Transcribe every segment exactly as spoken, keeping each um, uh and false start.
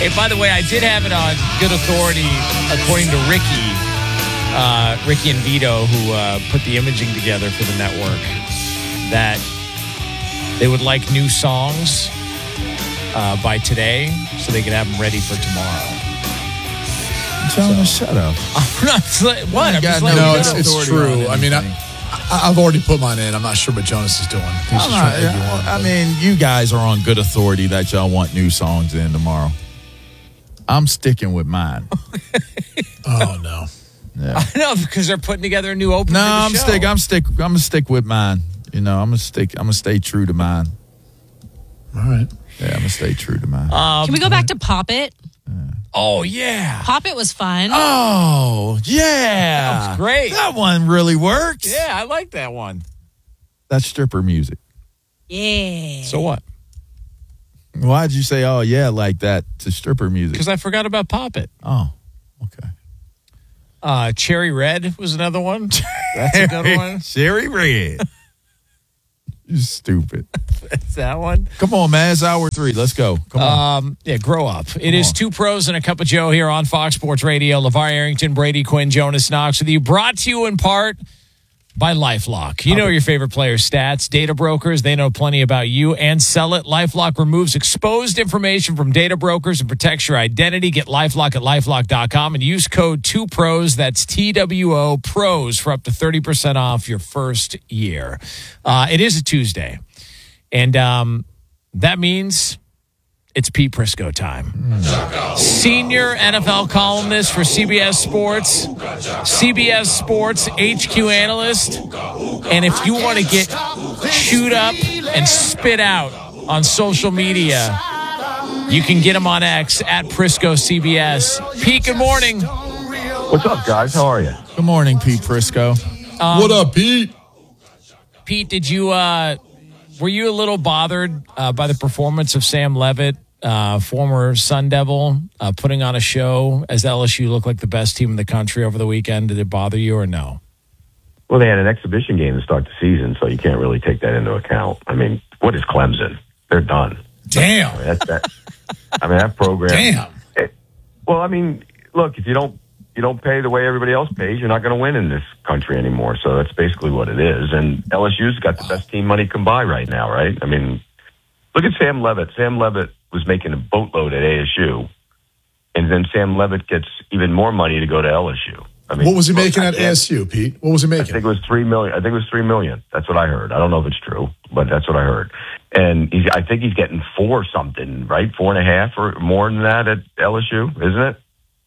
Hey, by the way, I did have it on good authority, according to Ricky, uh, Ricky and Vito, who uh, put the imaging together for the network, that they would like new songs uh, by today so they could have them ready for tomorrow. Jonas, so, shut up. I'm not, what? I'm just no, no, it's, it's true. I mean, I, I, I've already put mine in. I'm not sure what Jonas is doing. He's just not, trying to egg you on, I mean, you guys are on good authority that y'all want new songs in tomorrow. I'm sticking with mine. Oh, no. Yeah. I know, because they're putting together a new opening. No, for the I'm show. stick. I'm stick. I'm gonna stick with mine. You know, I'm gonna stick. I'm gonna stay true to mine. All right. Yeah, I'm gonna stay true to mine. Um, Can we go back to Pop It? Oh, yeah. Pop It was fun. Oh, yeah. That was great. That one really works. Yeah, I like that one. That's stripper music. Yeah. So what? Why'd you say, oh, yeah, like that to stripper music? Because I forgot about Pop It. Oh, okay. Uh, Cherry Red was another one. That's a good one. Cherry Red. You stupid. That's that one. Come on, man. It's hour three. Let's go. Come on. Um, yeah, grow up. It Come is on. Two Pros and a Cup of Joe here on Fox Sports Radio. LeVar Arrington, Brady Quinn, Jonas Knox with you. Brought to you in part by LifeLock. You know your favorite players' stats. Data brokers, they know plenty about you and sell it. LifeLock removes exposed information from data brokers and protects your identity. Get LifeLock at LifeLock dot com and use code two pros. That's T W O PROS for up to thirty percent off your first year. Uh, it is a Tuesday. And um, that means it's Pete Prisco time. Senior N F L columnist for C B S Sports, C B S Sports H Q analyst. And if you want to get chewed up and spit out on social media, you can get him on X at Prisco C B S. Pete, good morning. What's up, guys? How are you? Good morning, Pete Prisco. Um, what up, Pete? Pete, did you uh, were you a little bothered uh, by the performance of Sam Levitt, uh, former Sun Devil, uh, putting on a show as L S U looked like the best team in the country over the weekend? Did it bother you or no? Well, they had an exhibition game to start the season, so you can't really take that into account. I mean, what is Clemson? They're done. Damn. I mean, that, that, I mean, that program. Damn. It, well, I mean, look, if you don't you don't pay the way everybody else pays, you're not going to win in this country anymore. So that's basically what it is. And L S U's got the best team money can buy right now, right? I mean, look at Sam Levitt. Sam Levitt was making a boatload at A S U, and then Sam Levitt gets even more money to go to L S U. I mean, What was he making look, at A S U, Pete? What was he I making? think it was three million. I think it was three million. That's what I heard. I don't know if it's true, but that's what I heard. And he's, I think he's getting four something, right? Four and a half or more than that at L S U, isn't it?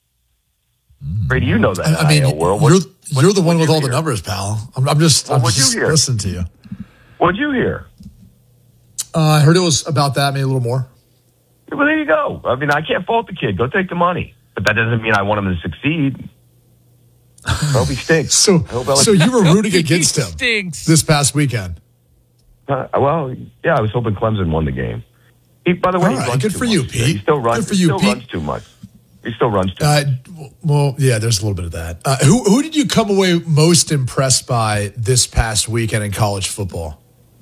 Brady, you know that. I mean, N I L world. you're, What- you're the one what'd with you all the hear? numbers, pal. I'm, I'm just, Well, I'm what'd you just hear? listening to you. What'd you hear? Uh, I heard it was about that, maybe a little more. Well, there you go. I mean, I can't fault the kid. Go take the money, but that doesn't mean I want him to succeed. I hope he stinks. So, I hope L S U so you were rooting against He him stinks. this past weekend. Uh, well, yeah, I was hoping Clemson won the game. He, by the way, All he right, runs good too for you, much. Pete. He still runs. Good for he you, still Pete. runs too much. He still runs too Uh, much. well, yeah, there's a little bit of that. Uh, who who did you come away most impressed by this past weekend in college football?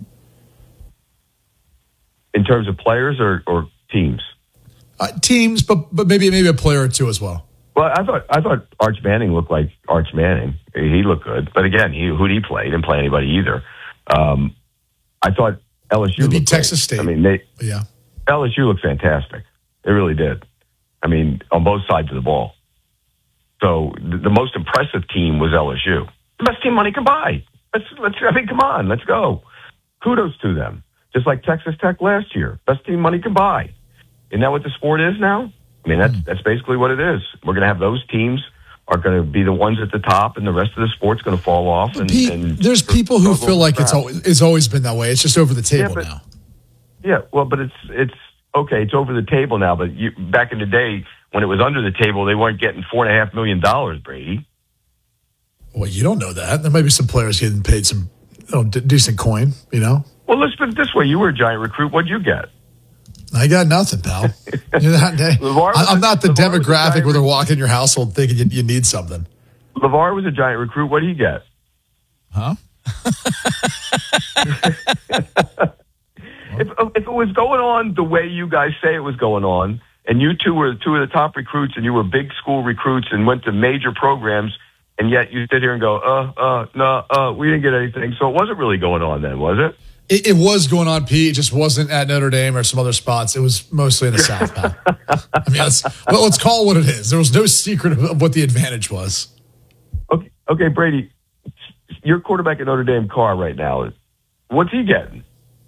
In terms of players or, or teams? Uh, teams, but but maybe maybe a player or two as well. Well, I thought I thought Arch Manning looked like Arch Manning. He looked good, but again, he who did he play? He didn't play anybody either. Um, I thought L S U They beat looked Texas great. State. I mean, they, Yeah. L S U looked fantastic. It really did. I mean, on both sides of the ball. So the, the most impressive team was L S U. The best team money can buy. Let's let's. I mean, come on, let's go. Kudos to them. Just like Texas Tech last year, best team money can buy. Isn't that what the sport is now? I mean, that's that's basically what it is. We're going to have those teams are going to be the ones at the top, and the rest of the sport's going to fall off. And, Pete, and there's people who struggle feel like it's crap. always, it's always been that way. It's just over the table Yeah, but- now. Yeah, well, but it's it's okay. It's over the table now. But you, back in the day, when it was under the table, they weren't getting four and a half million dollars, Brady. Well, you don't know that. There might be some players getting paid some you know, d- decent coin. You know, Well, let's put it this way: you were a giant recruit. What'd you get? I got nothing, pal. You're not, LeVar was I- I'm a- not the LeVar was a demographic giant where they're walking in your household thinking you, you need something. LeVar was a giant recruit. What did he get? Huh? If if it was going on the way you guys say it was going on, and you two were two of the top recruits, and you were big school recruits and went to major programs, and yet you sit here and go, uh, uh, no, uh, we didn't get anything. So it wasn't really going on then, was it? It, it was going on, Pete. It just wasn't at Notre Dame or some other spots. It was mostly in the South, Pat. I mean, let's, well, let's call it what it is. There was no secret of, of what the advantage was. Okay, okay, Brady, your quarterback at Notre Dame, Carr, right now, what's he getting?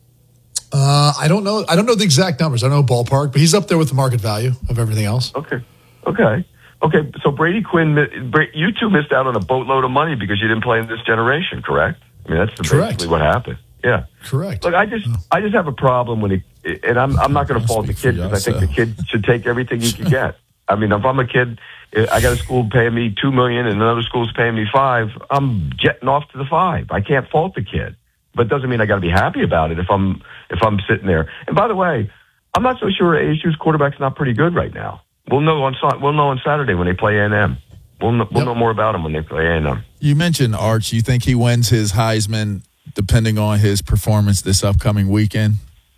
Uh, I don't know. I don't know the exact numbers. I don't know ballpark, but he's up there with the market value of everything else. Okay, okay. Okay, so Brady Quinn, you two missed out on a boatload of money because you didn't play in this generation, correct? I mean, that's Correct. basically what happened. Yeah, correct. Look, I just, oh. I just have a problem when he, and I'm, I'm not going to fault the kid because I think the kid should take everything he can get. I mean, if I'm a kid, I got a school paying me two million and another school's paying me five. I'm jetting off to the five. I can't fault the kid, but it doesn't mean I got to be happy about it if I'm, if I'm sitting there. And by the way, I'm not so sure A S U's quarterback's not pretty good right now. We'll know on we'll know on Saturday when they play A and M. We'll know, we'll yep. know more about him when they play A and M. You mentioned Arch. You think he wins his Heisman depending on his performance this upcoming weekend?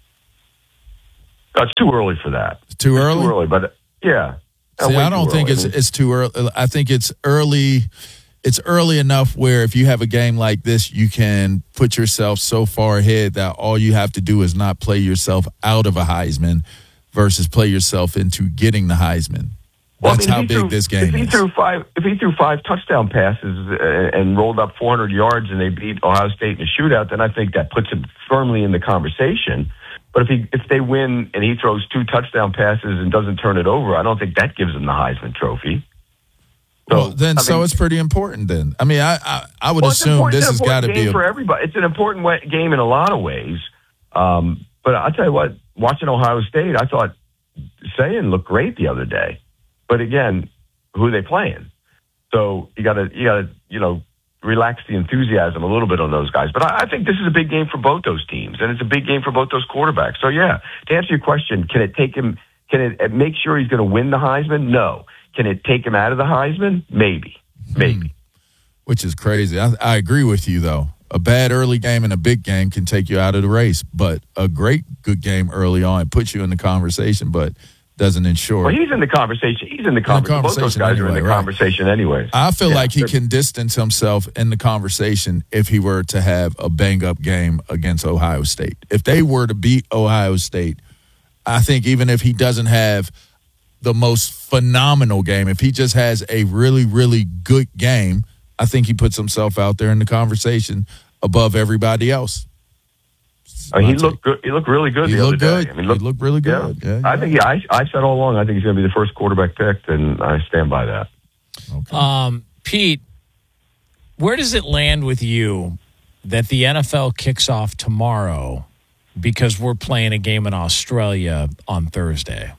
Uh, it's too early for that. It's too early. It's too early, but yeah. See, I don't think it's it's too early. I think it's early. It's early enough where if you have a game like this, you can put yourself so far ahead that all you have to do is not play yourself out of a Heisman versus play yourself into getting the Heisman. Well, That's I mean, how big threw, this game if he is. Threw five, if he threw five touchdown passes and rolled up four hundred yards and they beat Ohio State in a shootout, then I think that puts him firmly in the conversation. But if he if they win and he throws two touchdown passes and doesn't turn it over, I don't think that gives him the Heisman Trophy. So, well, then, I so mean, it's pretty important then. I mean, I I, I would well, assume this has got to be a, for everybody. It's an important way, game in a lot of ways. Um, but I'll tell you what, watching Ohio State, I thought Sayin looked great the other day. But again, who are they playing? So you got to you got to you know relax the enthusiasm a little bit on those guys. But I, I think this is a big game for both those teams, and it's a big game for both those quarterbacks. So yeah, to answer your question, can it take him? Can it make sure he's going to win the Heisman? No. Can it take him out of the Heisman? Maybe, maybe. Hmm. Which is crazy. I, I agree with you though. A bad early game and a big game can take you out of the race, but a great good game early on puts you in the conversation, but doesn't ensure. Well, he's in the conversation. He's in the conversation. Both those guys anyway, are in the right. conversation anyway. I feel yeah, like he can distance himself in the conversation if he were to have a bang-up game against Ohio State. If they were to beat Ohio State, I think even if he doesn't have the most phenomenal game, if he just has a really, really good game, I think he puts himself out there in the conversation above everybody else. Uh, he looked good. He looked really good he the other good. day. I mean, look, he looked really good. Yeah. Yeah, I yeah. think he, I, I said all along, I think he's going to be the first quarterback picked, and I stand by that. Okay. Um, Pete, where does it land with you that the N F L kicks off tomorrow because we're playing a game in Australia on Thursday?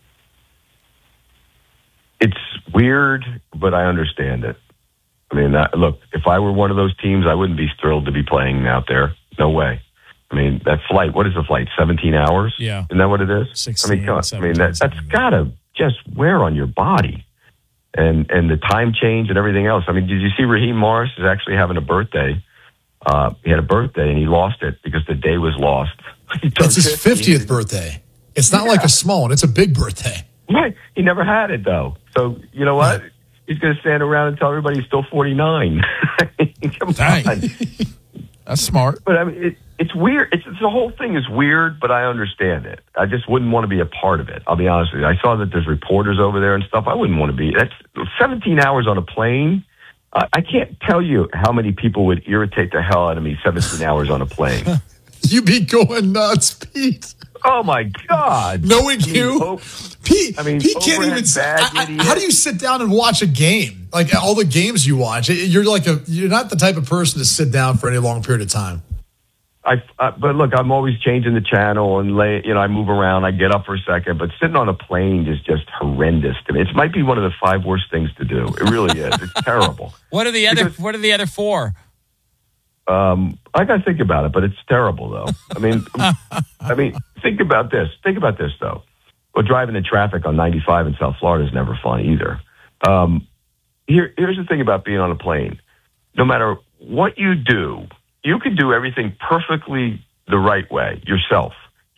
It's weird, but I understand it. I mean, that, look, if I were one of those teams, I wouldn't be thrilled to be playing out there. No way. I mean, that flight, what is the flight? seventeen hours? Yeah. Isn't that what it is? sixteen, I mean, come on. I mean, that, that's seventeen. got to just wear on your body. And and the time change and everything else. I mean, did you see Raheem Morris is actually having a birthday? Uh, he had a birthday and he lost it because the day was lost. It's his fiftieth birthday. It's not yeah. like a small one. It's a big birthday. Right. He never had it, though. So, you know what? Right. He's going to stand around and tell everybody he's still forty-nine. Come Dang. on. That's smart. But, I mean, it, it's weird. It's, it's the whole thing is weird, but I understand it. I just wouldn't want to be a part of it. I'll be honest with you. I saw that there's reporters over there and stuff. I wouldn't want to be. That's seventeen hours on a plane. Uh, I can't tell you how many people would irritate the hell out of me seventeen hours on a plane. You be going nuts, Pete. Oh, my God. Knowing I mean, you, oh, Pete, I mean, Pete can't even. I, I, how do you sit down and watch a game? Like all the games you watch, you're like a. You're not the type of person to sit down for any long period of time. I, uh, but look, I'm always changing the channel and lay. You know, I move around. I get up for a second, but sitting on a plane is just horrendous to me. It might be one of the five worst things to do. It really is. It's terrible. What are the other? Because, what are the other four? Um, I got to think about it, but it's terrible though. I mean, I mean, think about this. Think about this though. Well, driving in traffic on ninety-five in South Florida is never fun either. Um, here, here's the thing about being on a plane. No matter what you do, you can do everything perfectly the right way yourself.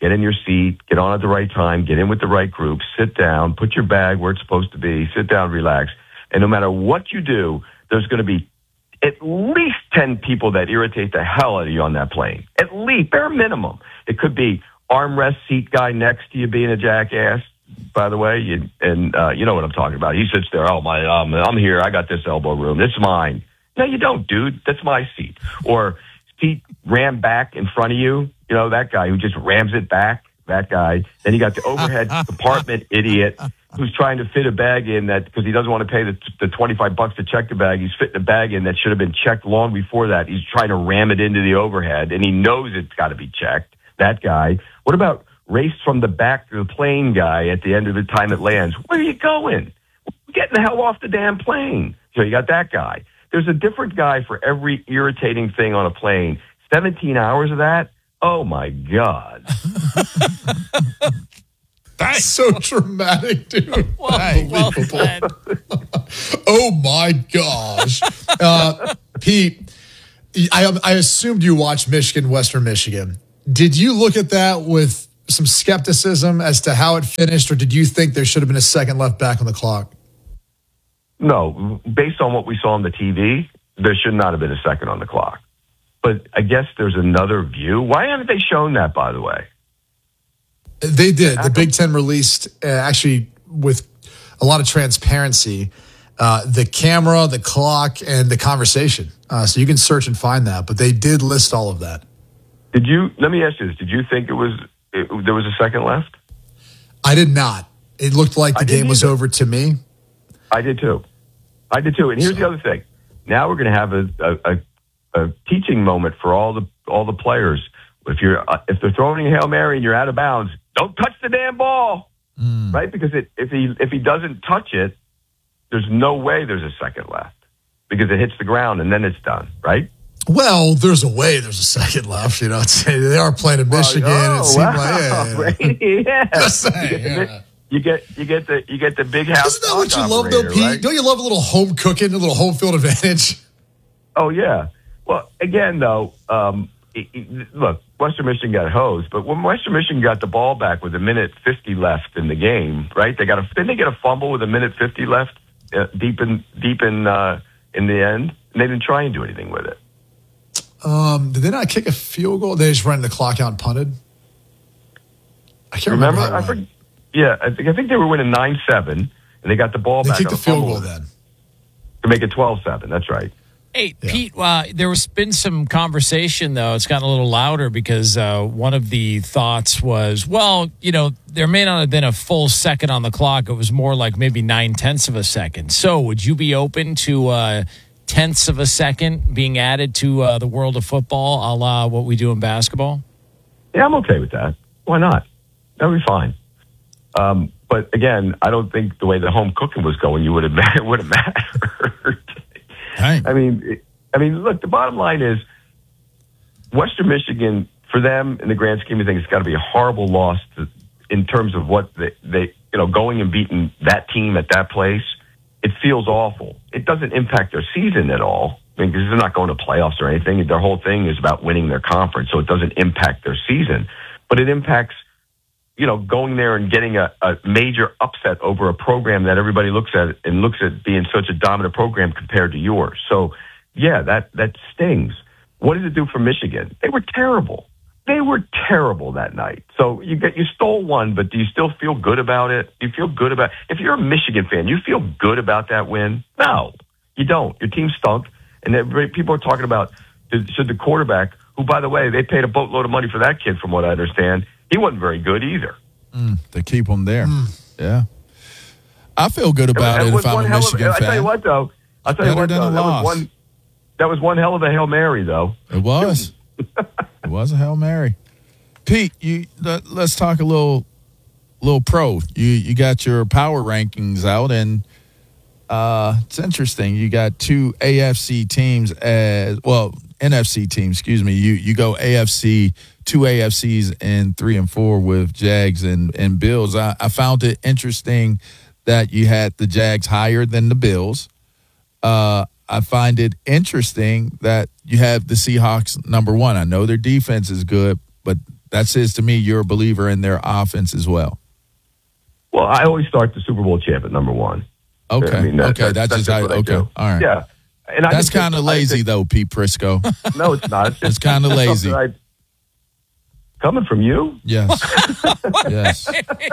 get in your seat, get on at the right time, get in with the right group, sit down, put your bag where it's supposed to be, sit down, relax. And no matter what you do, there's going to be at least ten people that irritate the hell out of you on that plane. At least, bare minimum. It could be armrest seat guy next to you being a jackass, by the way, you, and uh, you know what I'm talking about. He sits there, oh, my, um, I'm here, I got this elbow room, it's mine. No, you don't, dude. That's my seat. Or seat rammed back in front of you, you know, that guy who just rams it back, that guy. Then you got the overhead compartment idiot who's trying to fit a bag in that because he doesn't want to pay the, the twenty-five bucks to check the bag. He's fitting a bag in that should have been checked long before that. He's trying to ram it into the overhead, and he knows it's got to be checked, that guy. What about race from the back of the plane guy at the end of the time it lands? Where are you going? Get the hell off the damn plane. So you got that guy. There's a different guy for every irritating thing on a plane. seventeen hours of that? Oh, my God. That's so dramatic, dude. Well, well done. Oh, my gosh. Uh, Pete, I, I assumed you watched Michigan, Western Michigan. Did you look at that with some skepticism as to how it finished, or did you think there should have been a second left back on the clock? No, based on what we saw on the T V, there should not have been a second on the clock. But I guess there's another view. Why haven't they shown that, by the way? They did. The Big Ten released, uh, actually, with a lot of transparency, uh, the camera, the clock, and the conversation. Uh, so you can search and find that. But they did list all of that. Did you? Let me ask you this: did you think it was it, there was a second left? I did not. It looked like the I game was either. over to me. I did too. I did too. And here's the other thing: now we're going to have a, a, a, a teaching moment for all the all the players. If you're uh, if they're throwing a Hail Mary and you're out of bounds, don't touch the damn ball, mm. right? Because it, if he if he doesn't touch it, there's no way there's a second left because it hits the ground and then it's done, right? Well, there's a way there's a second left. You know, it's, they are playing in Michigan. Well, oh, it seemed wow. like yeah, yeah. yeah. Just saying, you, get yeah. the, you get you get the you get the big house. Isn't that what you love, though, Pete? Right? Don't you love a little home cooking, a little home field advantage? Oh yeah. Well, again though, um, it, it, look, Western Michigan got hosed, but when Western Michigan got the ball back with a minute fifty left in the game, right? They got a didn't they get a fumble with a minute fifty left uh, deep in deep in uh, in the end, and they didn't try and do anything with it. Um, did they not kick a field goal? They just ran the clock out and punted. I can't remember. remember how I forget, yeah, I think I think they were winning nine seven, and they got the ball they back. kicked on the a field fumble goal then to make it twelve seven. That's right. Hey, yeah. Pete, uh, there has been some conversation, though. It's gotten a little louder because uh, one of the thoughts was, well, you know, there may not have been a full second on the clock. It was more like maybe nine-tenths of a second. So would you be open to uh, tenths of a second being added to uh, the world of football, a la what we do in basketball? Yeah, I'm okay with that. Why not? That would be fine. Um, but, again, I don't think the way the home cooking was going, you would have it would have mattered. Dang. I mean, I mean, look, the bottom line is Western Michigan, for them, in the grand scheme of things, it's got to be a horrible loss to, in terms of what they, they, you know, going and beating that team at that place. It feels awful. It doesn't impact their season at all. I mean, because they're not going to playoffs or anything. Their whole thing is about winning their conference, so it doesn't impact their season. But it impacts, you know, going there and getting a, a major upset over a program that everybody looks at and looks at being such a dominant program compared to yours. So, yeah, that, that stings. What does it do for Michigan? They were terrible. They were terrible that night. So you get you stole one, but do you still feel good about it? Do you feel good about if you're a Michigan fan, you feel good about that win? No, you don't. Your team stunk, and everybody, people are talking about should the quarterback, who, by the way, they paid a boatload of money for that kid, from what I understand. He wasn't very good either. Mm, they keep him there. Mm. Yeah. I feel good about it, it, it if I'm a Michigan of, fan. I tell you what, though. I'll tell Better you what, than though. a That loss. was, one, that was one hell of a Hail Mary, though. It was. It was a Hail Mary. Pete, you let, let's talk a little little pro. You you got your power rankings out, and uh, it's interesting. You got two A F C teams as well, N F C teams, excuse me. You you go A F C, two A F Cs and three and four with Jags and, and Bills. I, I found it interesting that you had the Jags higher than the Bills. Uh, I find it interesting that you have the Seahawks number one. I know their defense is good, but That says to me you're a believer in their offense as well. Well, I always start the Super Bowl champ at number one. Okay, I mean, that, okay, that, that's, that's just how. what I Okay, do. all right. Yeah, and I That's just think- kind of I lazy think- though, Pete Prisco. No, it's not. It's, It's kinda something lazy. I- coming from you? Yes, yes,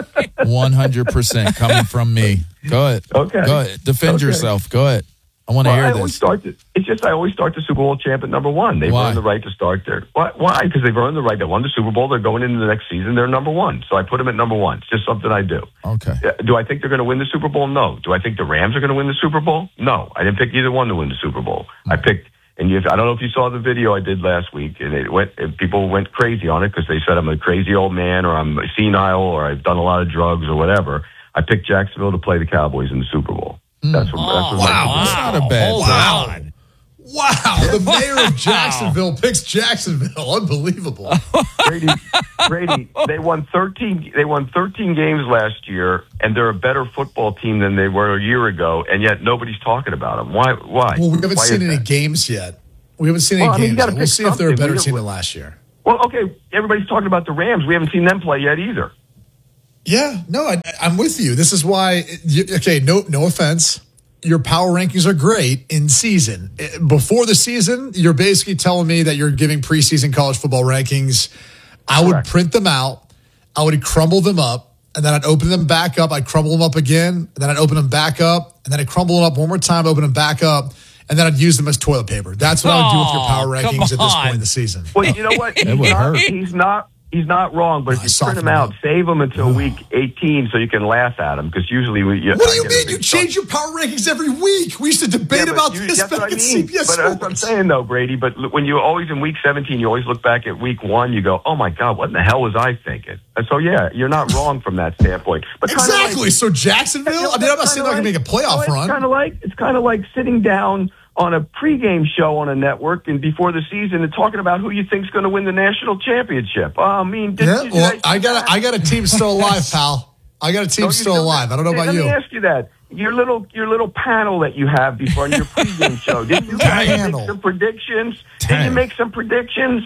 one hundred percent coming from me. Go ahead. Okay. Go ahead. Defend Okay. yourself. Go ahead. I want to Well, hear I always this. start the, it's just I always start the Super Bowl champ at number one. They've Why? earned the right to start there. Why? Why? Because they've earned the right. They won the Super Bowl. They're going into the next season. They're number one. So I put them at number one. It's just something I do. Okay. Yeah, do I think they're going to win the Super Bowl? No. Do I think the Rams are going to win the Super Bowl? No. I didn't pick either one to win the Super Bowl. I picked, and you, I don't know if you saw the video I did last week, and it went. And people went crazy on it because they said I'm a crazy old man, or I'm senile, or I've done a lot of drugs, or whatever. I picked Jacksonville to play the Cowboys in the Super Bowl. That's what. that's what my- wow. That's not a bad Hold Wow. on. Wow, the mayor of Jacksonville picks Jacksonville. Unbelievable. Brady, Brady, they won thirteen. They won thirteen games last year, and they're a better football team than they were a year ago. And yet nobody's talking about them. Why? Why? Well, we haven't Why seen is any that? games yet. We haven't seen any Well, I mean, you games. gotta Yet. We'll pick see if they're a something. better We team don't- than last year. Well, okay. Everybody's talking about the Rams. We haven't seen them play yet either. Yeah, no, I, I'm with you. This is why. You, okay, no, no offense. Your power rankings are great in season. Eh, Before the season, you're basically telling me that you're giving preseason college football rankings. I would Correct. print them out. I would crumble them up, and then I'd open them back up. I'd crumble them up again, and then I'd open them back up, and then I'd crumble them up one more time, open them back up, and then I'd use them as toilet paper. That's what I would do with your power Oh, come rankings at this on. point in the season. Well, you know what? He's That would not, hurt. he's not. He's not wrong. But I if you softened print them out, him up. save them until week eighteen so you can laugh at them. Because usually, we. What do you mean? You change your power rankings every week. We used to debate Yeah, about but you- this that's back what I at mean. C B S But that's what I'm Sports. saying, though, Brady. But look, when you always in week seventeen, you always look back at week one. You go, "Oh my God, what in the hell was I thinking?" And so, yeah, you're not wrong from that standpoint. But kinda Exactly. Like, so Jacksonville. I mean, I'm not saying they're going to make a playoff It's run. kind of like it's kind of like sitting down on a pregame show on a network and before the season and talking about who you think's going to win the national championship. Oh, I mean, did, Yeah. did Well, you I got a, I got a team still alive, pal. I got a team Don't you still do alive. that? I don't know Hey, about let you. me ask you that. Your little your little panel that you have before on your pregame show. Did you guys Panel. make some predictions? Did you Dang. make some predictions?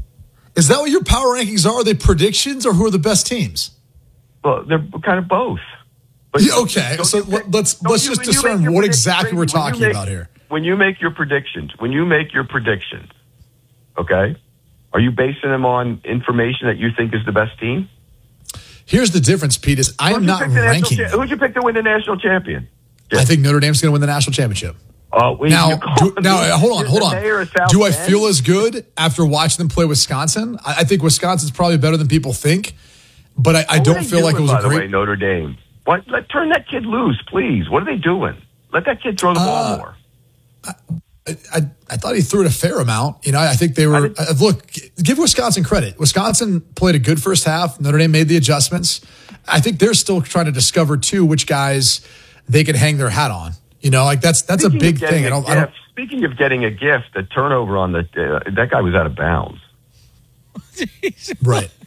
Is that what your power rankings are? Are they predictions or who are the best teams? Well, they're kind of both. But Yeah, okay, don't so you let- pick- let's- don't let's you- just when you discern make your what predict- exactly we're when you talking make- about here. When you make your predictions, when you make your predictions, okay, are you basing them on information that you think is the best team? Here's the difference, Pete. Is I am Who'd you not pick the national ranking cha- them. Who'd you pick to win the national champion? I think Notre Dame's going to win the national championship. Uh, well, Now, you call- do, now uh, hold on, you're hold the mayor on. of South Do I Bend? feel as good after watching them play Wisconsin? I, I think Wisconsin's probably better than people think, but I, I What are don't they feel like it doing, was by a the way, great. Notre Dame. What? Let turn that kid loose, please. What are they doing? Let that kid throw the Uh, ball more. I, I thought he threw it a fair amount. You know, I think they were. did- Uh, look, give Wisconsin credit. Wisconsin played a good first half. Notre Dame made the adjustments. I think they're still trying to discover too which guys they could hang their hat on. You know, like that's that's Speaking a big of getting thing. I a don't, I don't. gift- Speaking of getting a gift, the turnover on the uh, that guy was out of bounds. Right.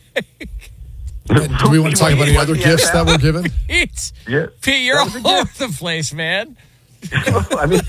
And do we want to talk about any other gifts that were given? Pete, Yeah, Pete, you're That all was a over the place, man. I mean,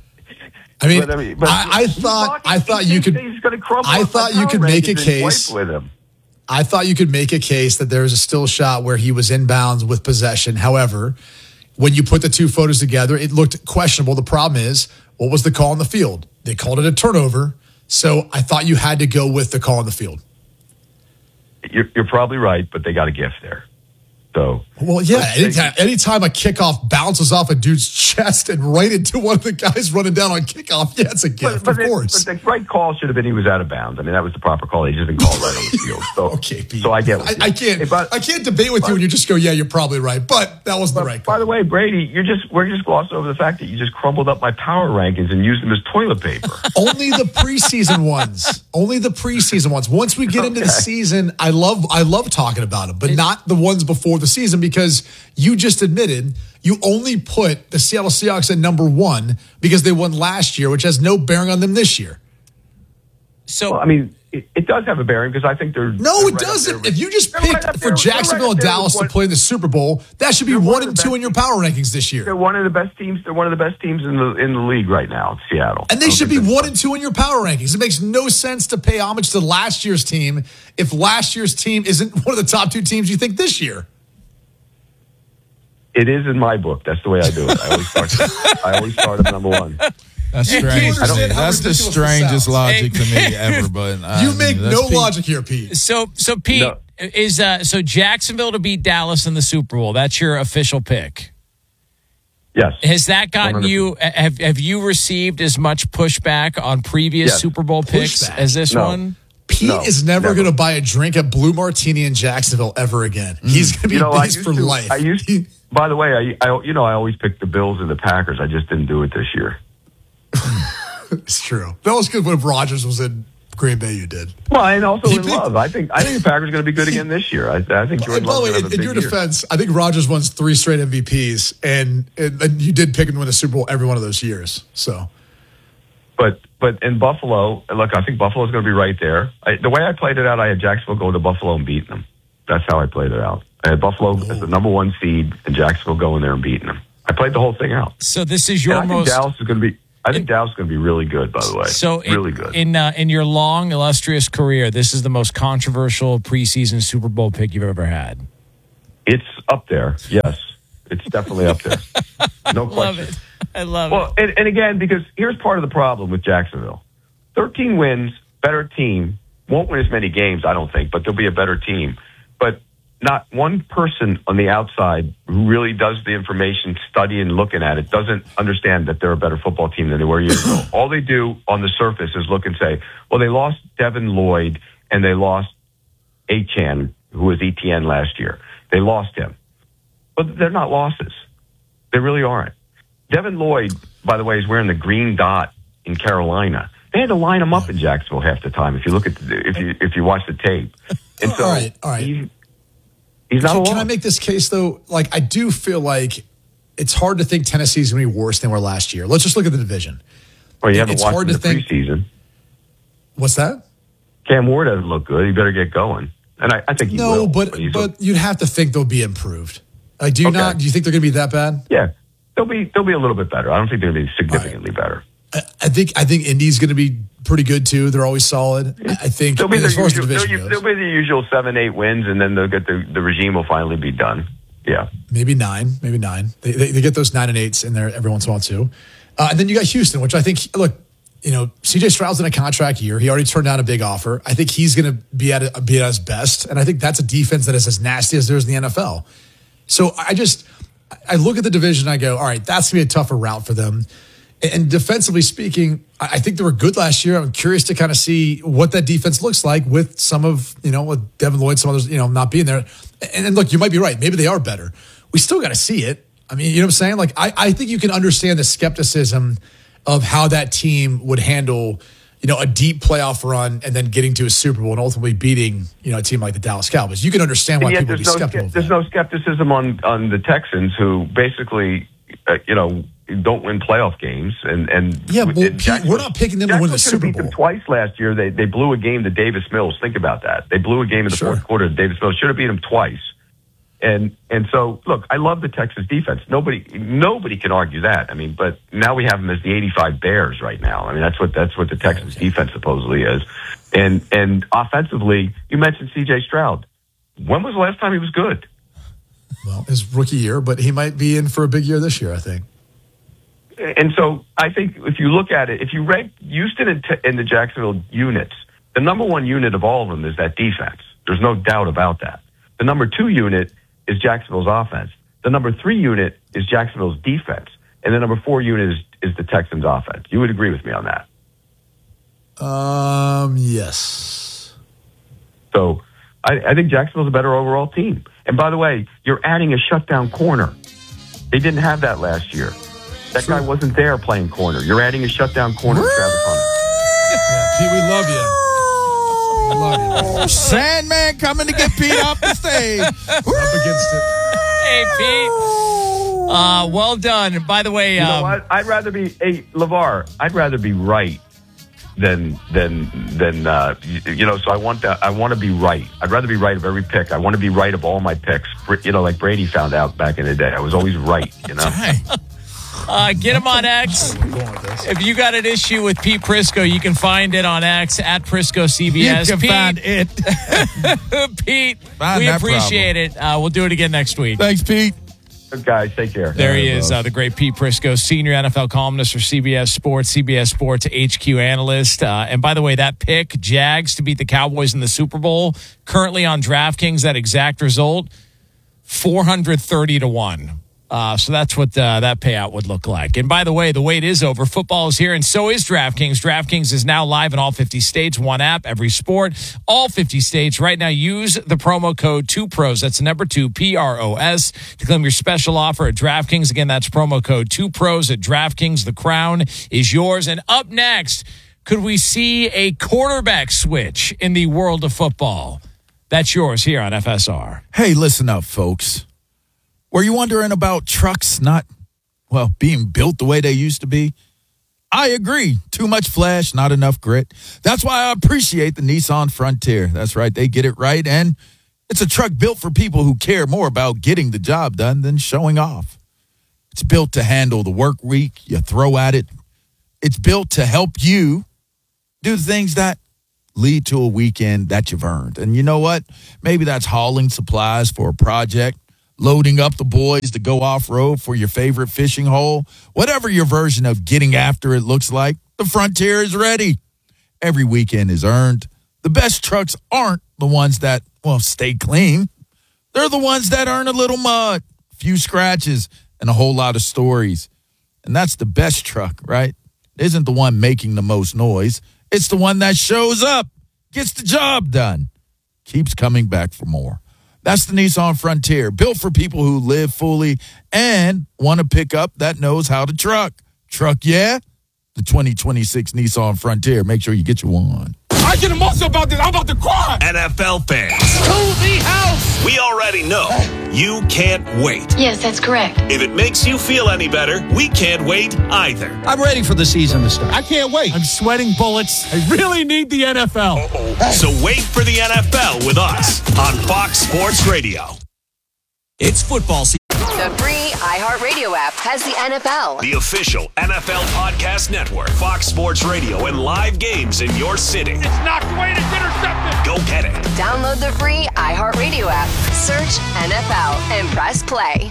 I mean, but, I, mean but I, I he's thought walking- I thought he you thinks could. He's gonna crumble I up thought my you could power make a rankings and case. wipe with him. I thought you could make a case that there's a still shot where he was inbounds with possession. However, when you put the two photos together, it looked questionable. The problem is, what was the call on the field? They called it a turnover. So I thought you had to go with the call on the field. You're, you're probably right, but they got a gift there. So Well, yeah, Let's take- anytime, anytime a kickoff bounces off a dude's chest and right into one of the guys running down on kickoff, yeah, it's a gift, But, but, of it- course. but the right call should have been he was out of bounds. I mean, that was the proper call. He just didn't call it right on the field. So, okay, Pete. so I get. what I, you- I can't. Hey, but- I can't debate with you and you just go, yeah, you're probably right, but that wasn't But, the right by call. the way, Brady, you're just we're just glossing over the fact that you just crumbled up my power rankings and used them as toilet paper. Only the preseason ones. Only the preseason ones. Once we get into the Okay. season, I love I love talking about them, but not the ones before the season because you just admitted you only put the Seattle Seahawks at number one because they won last year, which has no bearing on them this year. So Well, I mean, it, it does have a bearing because I think they're No, they're it right up doesn't. there with- If you just they're right picked up for there- they're right Jacksonville up and there Dallas with to one- play in the Super Bowl, that should be They're one one of and the two best- in your power rankings this They're year. one of the best teams. They're one of the best teams in the in the league right now. Seattle, And I they don't should be think that's- one and two in your power rankings. It makes no sense to pay homage to last year's team if last year's team isn't one of the top two teams you think this year. It is in my book. That's the way I do it. I always start. I always start at number one. That's You strange. to me. understand how That's the ridiculous this strangest sounds. logic to me ever. But I You mean, make that's no Pete. logic here, Pete. So, so Pete No. is uh, so Jacksonville to beat Dallas in the Super Bowl. That's your official pick. Yes. Has that gotten one hundred you? Have Have you received as much pushback on previous Yes. Super Bowl picks Pushback. as this No. one? Pete No, is never, never. going to buy a drink at Blue Martini in Jacksonville ever again. He's going to be You know, I based used for to. life. I used. He- By the way, I, I you know I always pick the Bills and the Packers. I just didn't do it this year. It's true. That was good when Rodgers was in Green Bay. You did. Well, and also He in picked- Love. I think I think the Packers are going to be good again this year. I, I think And Jordan by the Love's way, going to have in, a in big your year. defense, I think Rodgers won three straight M V Ps, and, and, and you did pick him to win the Super Bowl every one of those years. So But but in Buffalo, look, I think Buffalo's going to be right there. I, the way I played it out, I had Jacksonville go to Buffalo and beating them. That's how I played it out. I had Buffalo as the number one seed and Jacksonville going there and beating them. I played the whole thing out. So this is And your I think most. Dallas is going to be. I think Dallas is going to be really good. By the way, So in, really good. in uh, in your long illustrious career, this is the most controversial preseason Super Bowl pick you've ever had. It's up there. Yes, it's definitely up there. No Love question. it. I love Well, and, and again, because here's part of the problem with Jacksonville: thirteen wins, better team, won't win as many games, I don't think, but they'll be a better team. But not one person on the outside who really does the information study and looking at it doesn't understand that they're a better football team than they were years ago. All they do on the surface is look and say, well, they lost Devin Lloyd and they lost Achan, who was E T N last year. They lost him. But they're not losses. They really aren't. Devin Lloyd, by the way, is wearing the green dot in Carolina. They had to line him up in Jacksonville half the time. If you look at the, if you if you watch the tape, and so all right, all right. He, he's not Can, alone. can I make this case though? Like, I do feel like it's hard to think Tennessee's going to be worse than they were last year. Let's just look at the division. well, you haven't it's watched hard in to the think- preseason. What's that? Cam Ward doesn't look good. He better get going. And I, I think he No, will. but he's a- but you'd have to think they'll be improved. Like, do you Okay. not? Do you think they're going to be that bad? yeah, they'll be they'll be a little bit better. I don't think they're going to be significantly better. I, I think I think Indy's going to be pretty good too. They're always solid. I, I think They'll be, the as far as the usual, division they'll, goes, they'll be the usual seven, eight wins, and then they'll get the the regime will finally be done. Yeah. maybe nine, maybe nine. They, they they get those nine and eights in there every once in a while too. Uh, and then you got Houston, which I think look. You know, C J Stroud's in a contract year. He already turned down a big offer. I think he's going to be at a, be at his best, and I think that's a defense that is as nasty as there is in the N F L. So I just I look at the division. And I go, all right, that's going to be a tougher route for them. And defensively speaking, I I think they were good last year. I'm curious to kind of see what that defense looks like with some of you know with Devin Lloyd, some others you know not being there. And, and look, you might be right. Maybe they are better. We still got to see it. I mean, you know what I'm saying? Like I, I think you can understand the skepticism of how that team would handle, you know, a deep playoff run and then getting to a Super Bowl and ultimately beating, you know, a team like the Dallas Cowboys. You can understand why And yet people would be there's no, skeptical. of there's that. no skepticism on, on the Texans who basically, uh, you know, don't win playoff games. And, and Yeah, well, and Pete, Jacksonville- we're not picking them to win the Jacksonville Super beat them Bowl. twice last year. They they blew a game to Davis Mills. Think about that. They blew a game in the Sure. fourth quarter to Davis Mills. Should have beat them twice. And and so look, I love the Texas defense. Nobody nobody can argue that. I mean, but now we have them as the eighty-five Bears right now. I mean, that's what that's what the Texas defense supposedly is. And and offensively, you mentioned C J Stroud. When was the last time he was good? Well, his rookie year, but he might be in for a big year this year, I think. And so I think if you look at it, if you rank Houston and, Te- and the Jacksonville units, the number one unit of all of them is that defense. There's no doubt about that. The number two unit is Jacksonville's offense. The number three unit is Jacksonville's defense. And the number four unit is, is the Texans' offense. You would agree with me on that. Um, yes. So I, I think Jacksonville's a better overall team. And by the way, you're adding a shutdown corner. They didn't have that last year. That True. guy wasn't there playing corner. You're adding a shutdown corner to Travis Hunter. Yeah, Pete, we love you. We love you. Sandman coming to get Pete off the stage. Up against it. Hey, Pete. Uh, well done. By the way, You know um, what? I'd rather be, hey, LeVar, I'd rather be right than than than uh, you, you know. So I want that. I want to be right. I'd rather be right of every pick. I want to be right of all my picks. You know, like Brady found out back in the day. I was always right. You know. Uh, get him on X. If you got an issue with Pete Prisco, you can find it on X at Prisco C B S. You can Pete, find it. Pete, Find we that appreciate it. Uh, we'll do it again next week. Thanks, Pete. Good guys, take care. There he is, uh, the great Pete Prisco, senior N F L columnist for C B S Sports, C B S Sports H Q analyst. Uh, and by the way, that pick, Jags to beat the Cowboys in the Super Bowl, currently on DraftKings, that exact result, four hundred thirty to one. Uh, so that's what uh, that payout would look like. And by the way, the wait is over. Football is here, and so is DraftKings. DraftKings is now live in all fifty states. One app, every sport, all fifty states. Right now, use the promo code two pros. That's the number two, P R O S, to claim your special offer at DraftKings. Again, that's promo code two pros at DraftKings. The crown is yours. And up next, could we see a quarterback switch in the world of football? That's yours here on F S R. Hey, listen up, folks. Were you wondering about trucks not, well, being built the way they used to be? I agree. Too much flash, not enough grit. That's why I appreciate the Nissan Frontier. That's right. They get it right. And it's a truck built for people who care more about getting the job done than showing off. It's built to handle the work week you throw at it. It's built to help you do the things that lead to a weekend that you've earned. And you know what? Maybe that's hauling supplies for a project, loading up the boys to go off-road for your favorite fishing hole. Whatever your version of getting after it looks like, the Frontier is ready. Every weekend is earned. The best trucks aren't the ones that, well, stay clean. They're the ones that earn a little mud, a few scratches, and a whole lot of stories. And that's the best truck, right? It isn't the one making the most noise. It's the one that shows up, gets the job done, keeps coming back for more. That's the Nissan Frontier, built for people who live fully and want a pickup that knows how to truck. Truck, yeah? The twenty twenty-six Nissan Frontier. Make sure you get your one. I get emotional about this. I'm about to cry. N F L fans, To the house. we already know you can't wait. Yes, that's correct. If it makes you feel any better, we can't wait either. I'm ready for the season to start. I can't wait. I'm sweating bullets. I really need the N F L. So wait for the N F L with us on Fox Sports Radio. It's football season. The free iHeartRadio app has the N F L. The official N F L podcast network, Fox Sports Radio, and live games in your city. It's knocked away and it's intercepted. Go get it. Download the free iHeartRadio app, search N F L, and press play.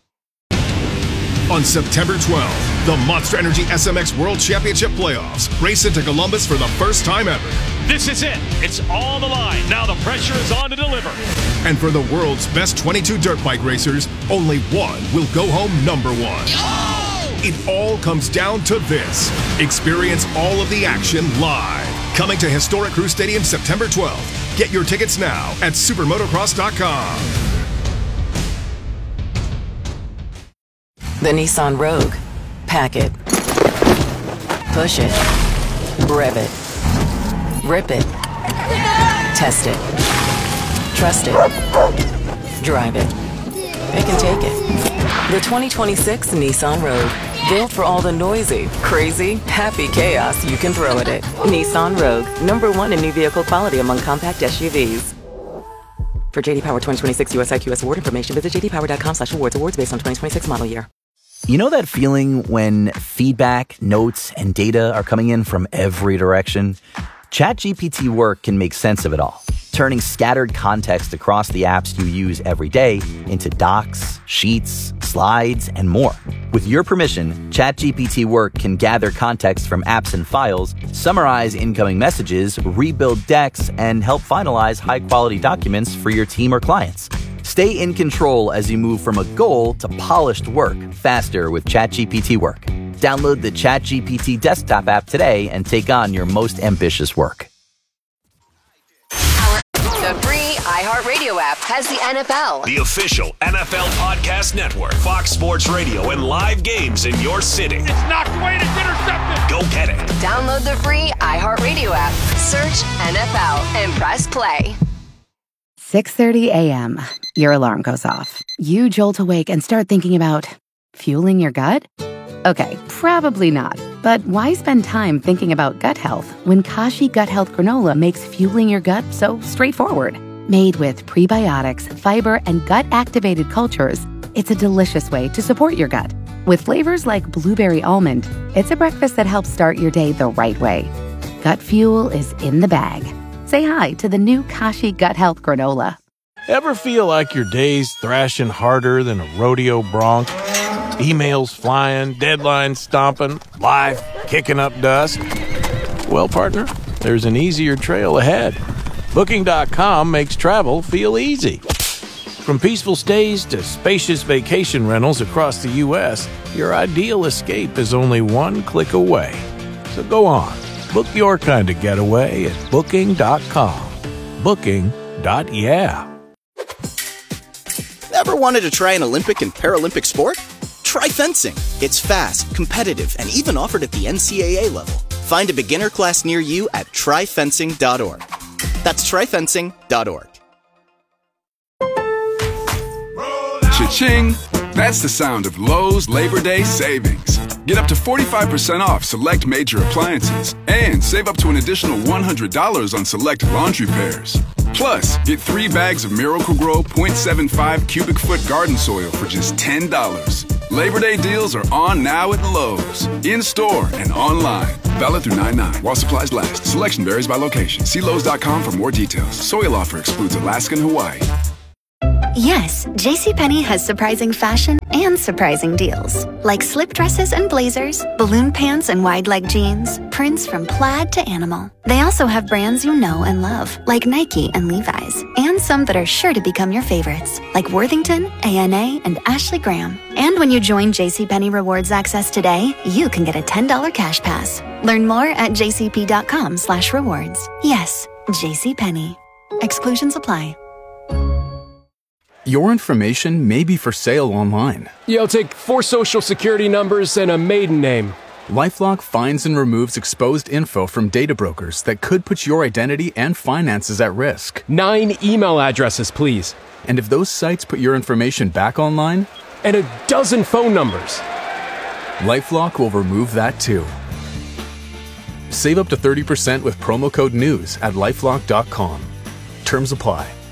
On September twelfth, the Monster Energy S M X World Championship Playoffs race into Columbus for the first time ever. This is it. It's all on the line. Now the pressure is on to deliver. And for the world's best twenty-two dirt bike racers, only one will go home number one. Oh! It all comes down to this. Experience all of the action live. Coming to historic Crew Stadium September twelfth. Get your tickets now at supermotocross dot com. The Nissan Rogue. Pack it. Push it. Rev it. Rip it. Test it. Trust it. Drive it. It can take it. The twenty twenty-six Nissan Rogue. Built for all the noisy, crazy, happy chaos you can throw at it. Nissan Rogue. Number one in new vehicle quality among compact S U Vs. For J D Power twenty twenty-six U S I Q S award information, visit j d power dot com slash awards. Awards based on twenty twenty-six model year. You know that feeling when feedback, notes, and data are coming in from every direction? ChatGPT Work can make sense of it all, turning scattered context across the apps you use every day into docs, sheets, slides, and more. With your permission, ChatGPT Work can gather context from apps and files, summarize incoming messages, rebuild decks, and help finalize high-quality documents for your team or clients. Stay in control as you move from a goal to polished work faster with ChatGPT Work. Download the ChatGPT desktop app today and take on your most ambitious work. The free iHeartRadio app has the N F L. The official N F L podcast network, Fox Sports Radio, and live games in your city. It's knocked away and it's intercepted. Go get it. Download the free iHeartRadio app, search N F L, and press play. six thirty a.m. Your alarm goes off. You jolt awake and start thinking about fueling your gut? Okay, probably not. But why spend time thinking about gut health when Kashi Gut Health Granola makes fueling your gut so straightforward? Made with prebiotics, fiber, and gut-activated cultures, it's a delicious way to support your gut. With flavors like blueberry almond, it's a breakfast that helps start your day the right way. Gut fuel is in the bag. Say hi to the new Kashi Gut Health Granola. Ever feel like your day's thrashing harder than a rodeo bronc? Emails flying, deadlines stomping, life kicking up dust? Well, partner, there's an easier trail ahead. Booking dot com makes travel feel easy. From peaceful stays to spacious vacation rentals across the U S, your ideal escape is only one click away. So go on, book your kind of getaway at Booking dot com. Booking. Yeah. Ever wanted to try an Olympic and Paralympic sport? Try fencing. It's fast, competitive, and even offered at the N C double A level. Find a beginner class near you at try fencing dot org. That's try fencing dot org. Cha-ching! That's the sound of Lowe's Labor Day savings. Get up to forty-five percent off select major appliances and save up to an additional one hundred dollars on select laundry pairs. Plus, get three bags of Miracle-Gro point seven five cubic foot garden soil for just ten dollars. Labor Day deals are on now at Lowe's, in-store and online. Valid through nine nine while supplies last. Selection varies by location. See Lowe's dot com for more details. Soil offer excludes Alaska and Hawaii. Yes, JCPenney has surprising fashion and surprising deals. Like slip dresses and blazers, balloon pants and wide leg jeans, prints from plaid to animal. They also have brands you know and love, like Nike and Levi's, and some that are sure to become your favorites, like Worthington, A N A, and Ashley Graham. And when you join JCPenney Rewards Access today, you can get a ten dollars cash pass. Learn more at jcp.com slash rewards. Yes, JCPenney. Exclusions apply. Your information may be for sale online. Yeah, I'll take four social security numbers and a maiden name. LifeLock finds and removes exposed info from data brokers that could put your identity and finances at risk. Nine email addresses, please. And if those sites put your information back online? And a dozen phone numbers. LifeLock will remove that too. Save up to thirty percent with promo code NEWS at lifelock dot com. Terms apply.